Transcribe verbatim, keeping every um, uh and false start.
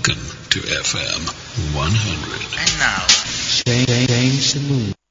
Welcome to F M one hundred. And now, change the mood.